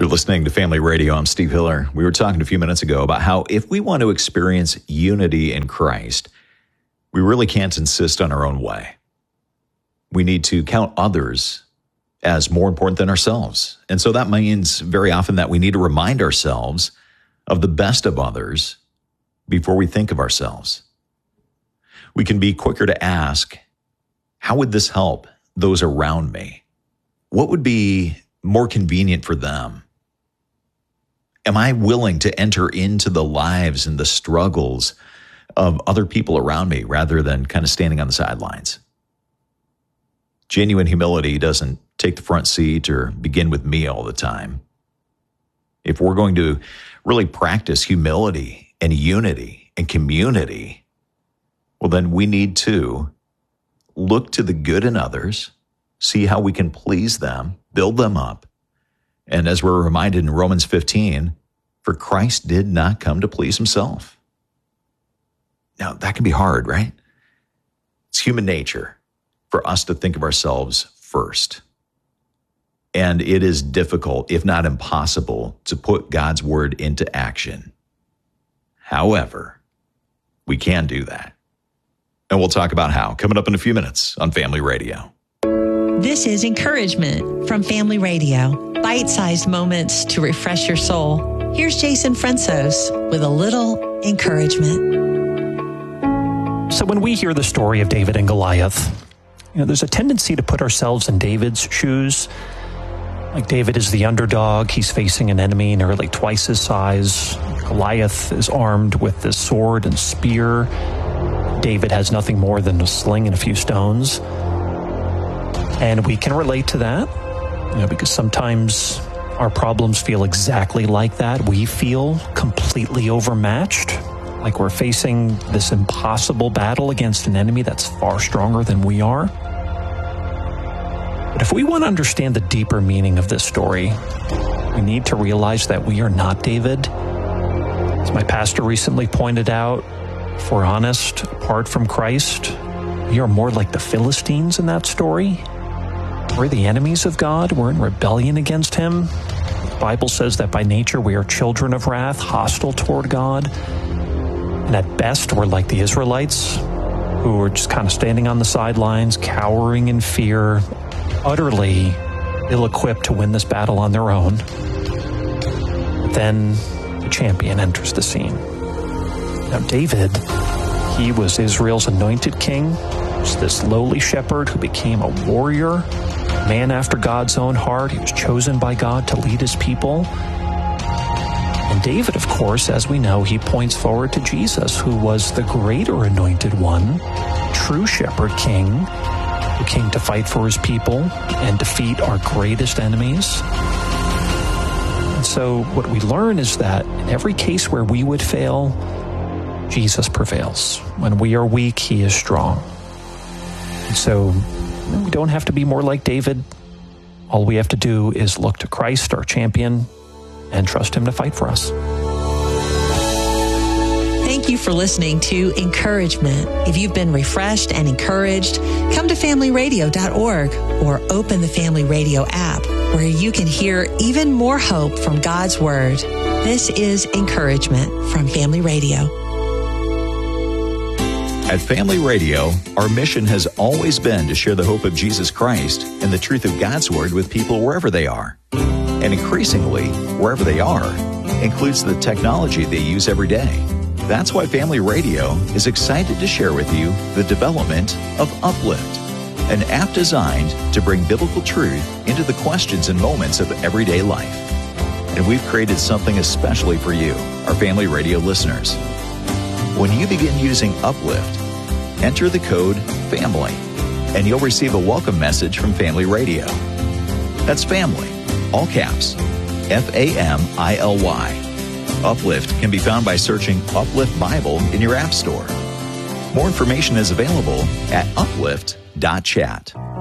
You're listening to Family Radio. I'm Steve Hiller. We were talking a few minutes ago about how if we want to experience unity in Christ, we really can't insist on our own way. We need to count others as more important than ourselves. And so that means very often that we need to remind ourselves of the best of others before we think of ourselves. We can be quicker to ask, how would this help those around me? What would be more convenient for them? Am I willing to enter into the lives and the struggles of other people around me rather than kind of standing on the sidelines? Genuine humility doesn't take the front seat or begin with me all the time. If we're going to really practice humility and unity and community, well, then we need to look to the good in others, see how we can please them, build them up. And as we're reminded in Romans 15, for Christ did not come to please himself. Now, that can be hard, right? It's human nature for us to think of ourselves first. And it is difficult, if not impossible, to put God's word into action. However, we can do that. And we'll talk about how coming up in a few minutes on Family Radio. This is Encouragement from Family Radio. Bite-sized moments to refresh your soul. Here's Jason Fransos with a little encouragement. So when we hear the story of David and Goliath, there's a tendency to put ourselves in David's shoes. Like David is the underdog. He's facing an enemy nearly twice his size. Goliath is armed with this sword and spear. David has nothing more than a sling and a few stones. And we can relate to that, because sometimes our problems feel exactly like that. We feel completely overmatched, like we're facing this impossible battle against an enemy that's far stronger than we are. But if we want to understand the deeper meaning of this story, we need to realize that we are not David. As my pastor recently pointed out, if we're honest, apart from Christ, we are more like the Philistines in that story. We're the enemies of God. We're in rebellion against him. The Bible says that by nature we are children of wrath, hostile toward God. And at best, we're like the Israelites, who are just kind of standing on the sidelines, cowering in fear, utterly ill-equipped to win this battle on their own. But then the champion enters the scene. Now, David, he was Israel's anointed king. He was this lowly shepherd who became a warrior, a man after God's own heart. He was chosen by God to lead his people. And David, of course, as we know, he points forward to Jesus, who was the greater anointed one, true shepherd king, who came to fight for his people and defeat our greatest enemies. And so what we learn is that in every case where we would fail, Jesus prevails. When we are weak, he is strong. And so we don't have to be more like David. All we have to do is look to Christ, our champion, and trust him to fight for us. Thank you for listening to Encouragement. If you've been refreshed and encouraged, come to familyradio.org or open the Family Radio app, where you can hear even more hope from God's Word. This is Encouragement from Family Radio. At Family Radio, our mission has always been to share the hope of Jesus Christ and the truth of God's Word with people wherever they are. And increasingly, wherever they are, includes the technology they use every day. That's why Family Radio is excited to share with you the development of Uplift, an app designed to bring biblical truth into the questions and moments of everyday life. And we've created something especially for you, our Family Radio listeners. When you begin using Uplift, enter the code FAMILY, and you'll receive a welcome message from Family Radio. That's family, all caps, FAMILY. Uplift can be found by searching Uplift Bible in your app store. More information is available at uplift.chat.